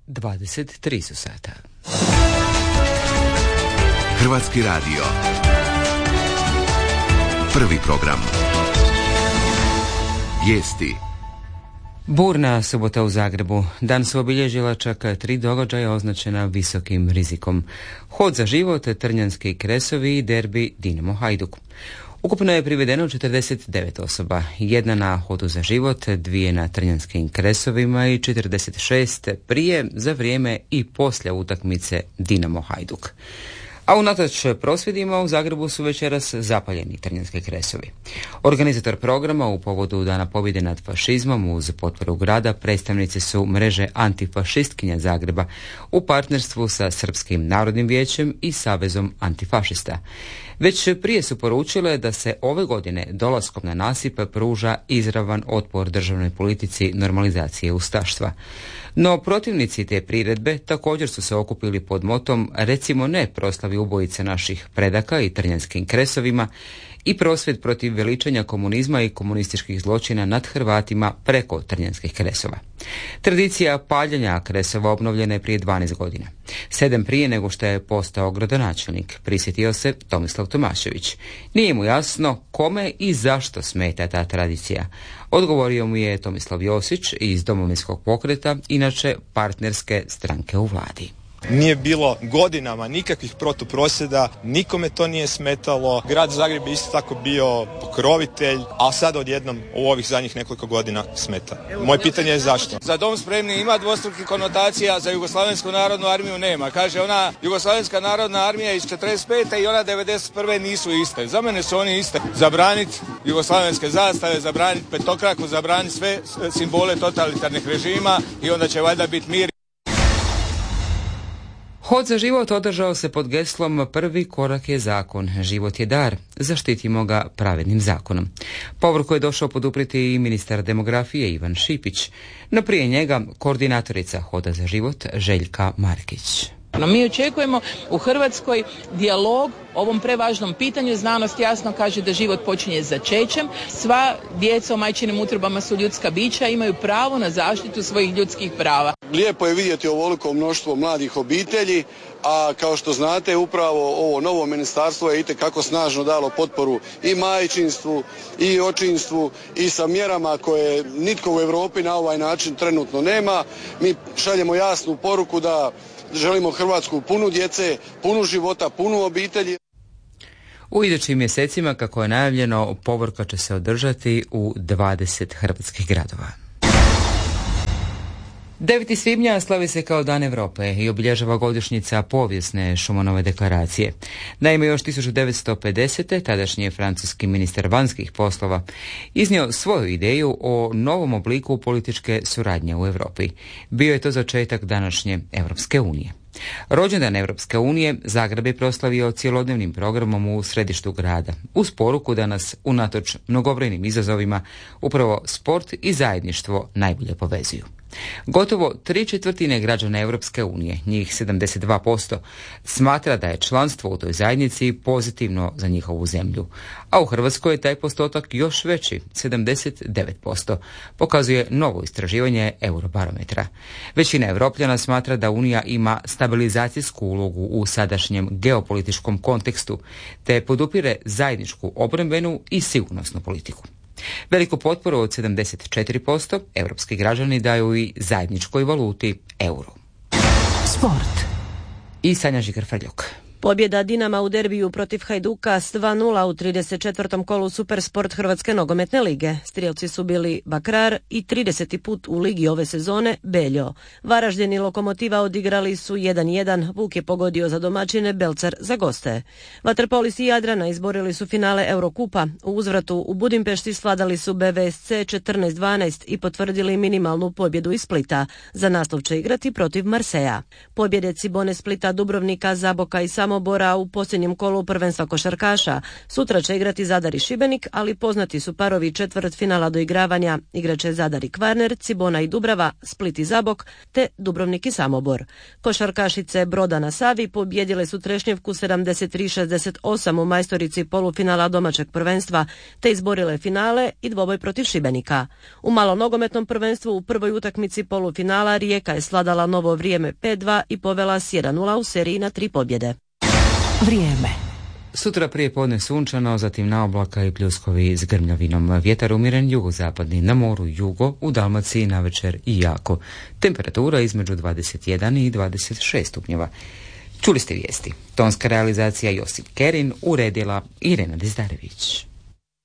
23 su sata. Hrvatski radio. Prvi program. Vijesti. Burna subota u Zagrebu. Dan su obilježila čak 3 događaja označena visokim rizikom. Hod za život, Trnjanski kresovi i derbi Dinamo Hajduk. Ukupno je privedeno 49 osoba, 1 na hodu za život, 2 na Trnjanskim kresovima i 46 prije, za vrijeme i poslije utakmice Dinamo Hajduk. A unatoč prosvjedima u Zagrebu su večeras zapaljeni Trnjanski kresovi. Organizator programa u povodu Dana pobjede nad fašizmom uz potporu grada predstavnici su mreže antifašistkinja Zagreba u partnerstvu sa Srpskim narodnim vijećem i Savezom antifašista. Već prije su poručile da se ove godine dolaskom na nasip pruža izravan otpor državnoj politici normalizacije ustaštva. No protivnici te priredbe također su se okupili pod motom recimo ne proslavi ubojice naših predaka i Trnjanskim kresovima i prosvjed protiv veličanja komunizma i komunističkih zločina nad Hrvatima preko Trnjanskih kresova. Tradicija paljenja kresova obnovljena je prije 12 godina. 7 prije nego što je postao gradonačelnik, prisjetio se Tomislav Tomašević. Nije mu jasno kome i zašto smeta ta tradicija. Odgovorio mu je Tomislav Josić iz Domovinskog pokreta, inače partnerske stranke u vladi. Nije bilo godinama nikakvih protuprosvjeda, nikome to nije smetalo. Grad Zagreb je isto tako bio pokrovitelj, a sad odjednom u ovih zadnjih nekoliko godina smeta. Moje pitanje je zašto? Za dom spremni ima dvostrukih konotacija, za Jugoslavensku narodnu armiju nema. Kaže, ona Jugoslavenska narodna armija iz 45. i ona 91. nisu iste. Za mene su oni iste. Zabraniti jugoslavenske zastave, zabraniti petokraku, zabraniti sve simbole totalitarnih režima i onda će valjda biti mir. Hod za život održao se pod geslom prvi korak je zakon, život je dar, zaštitimo ga pravednim zakonom. Povorku je došao poduprijeti i ministar demografije Ivan Šipić, no prije njega koordinatorica Hoda za život Željka Markić. No, mi očekujemo u Hrvatskoj dijalog o ovom prevažnom pitanju. Znanost jasno kaže da život počinje začećem. Sva djeca u majčinim utrobama su ljudska bića, imaju pravo na zaštitu svojih ljudskih prava. Lijepo je vidjeti ovoliko mnoštvo mladih obitelji, a kao što znate upravo ovo novo ministarstvo je itekako snažno dalo potporu i majčinstvu i očinstvu i sa mjerama koje nitko u Europi na ovaj način trenutno nema. Mi šaljemo jasnu poruku da želimo Hrvatsku punu djece, punu života, punu obitelji. U idućim mjesecima, kako je najavljeno, povorka će se održati u 20 hrvatskih gradova. 9. svibnja slavi se kao Dan Europe i obilježava godišnjica povijesne Šumanove deklaracije. Naime, još 1950. tadašnji je francuski ministar vanjskih poslova iznio svoju ideju o novom obliku političke suradnje u Europi. Bio je to začetak današnje Europske unije. Rođendan Europske unije Zagreb je proslavio cjelodnevnim programom u središtu grada, uz poruku da nas, unatoč mnogobrojnim izazovima, upravo sport i zajedništvo najbolje povezuju. Gotovo 3/4 građana Europske unije, njih 72%, smatra da je članstvo u toj zajednici pozitivno za njihovu zemlju, a u Hrvatskoj je taj postotak još veći, 79%, pokazuje novo istraživanje Eurobarometra. Većina Europljana smatra da Unija ima stabilizacijsku ulogu u sadašnjem geopolitičkom kontekstu, te podupire zajedničku obrambenu i sigurnosnu politiku. Veliku potporu od 74% europski građani daju i zajedničkoj valuti euro. Sport. I Sanja Žikar-Frljok. Pobjeda Dinama u derbiju protiv Hajduka s 2:0 u 34. kolu Supersport Hrvatske nogometne lige. Strijelci su bili Bakrar i 30. put u ligi ove sezone Beljo. Varaždin i Lokomotiva odigrali su 1:1, Vuk je pogodio za domaćine, Belcar za goste. Vaterpolisti Jadrana izborili su finale Eurokupa. U uzvratu u Budimpešti svladali su BVSC 14:12 i potvrdili minimalnu pobjedu iz Splita. Za naslov će igrati protiv Marseja. Pobjede Cibone Splita, Dubrovnika, Zaboka i Samobora Samobora u posljednjem kolu prvenstva košarkaša. Sutra će igrati Zadar i Šibenik, ali poznati su parovi četvrtfinala do igravanja. Igraće Zadar i Kvarner, Cibona i Dubrava, Split i Zabok, te Dubrovnik i Samobor. Košarkašice Broda na Savi pobijedile su Trešnjevku 73-68 u majstorici polufinala domaćeg prvenstva, te izborile finale i dvoboj protiv Šibenika. U malonogometnom prvenstvu u prvoj utakmici polufinala Rijeka je sladala Novo Vrijeme 5-2 i povela s 1-0 u seriji na 3 pobjede. Vrijeme. Sutra prije podne sunčano, zatim na oblaka i pljuskovi s grmljavinom. Vjetar umiren jugozapadni, na moru jugo, u Dalmaciji navečer i jako. Temperatura između 21 i 26 stupnjeva. Čuli ste vijesti. Tonska realizacija Josip Kerin, uredila Irena Dizdarević.